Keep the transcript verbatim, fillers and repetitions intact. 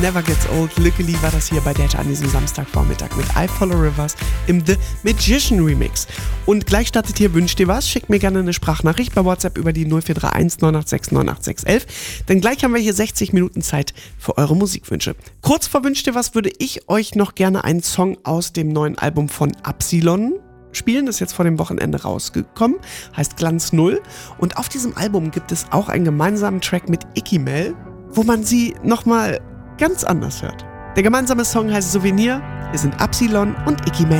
Never Gets Old. Lückeli war das hier bei Data an diesem Samstagvormittag mit I Follow Rivers im The Magician Remix. Und gleich startet hier Wünsch dir was. Schickt mir gerne eine Sprachnachricht bei WhatsApp über die null vier drei eins neun acht sechs neun acht sechs eins eins. Denn gleich haben wir hier sechzig Minuten Zeit für eure Musikwünsche. Kurz vor Wünsch dir was würde ich euch noch gerne einen Song aus dem neuen Album von Absilon spielen, das ist jetzt vor dem Wochenende rausgekommen, heißt Glanz Null. Und auf diesem Album gibt es auch einen gemeinsamen Track mit Ikimel, wo man sie nochmal ganz anders hört. Der gemeinsame Song heißt Souvenir. Wir sind Absilon und Ikimel.